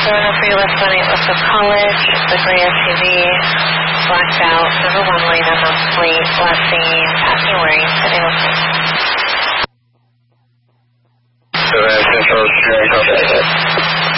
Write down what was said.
Road for you, left 18 Westwood College, the gray SUV, blacked out, number 1 lane, unknown plate, last seen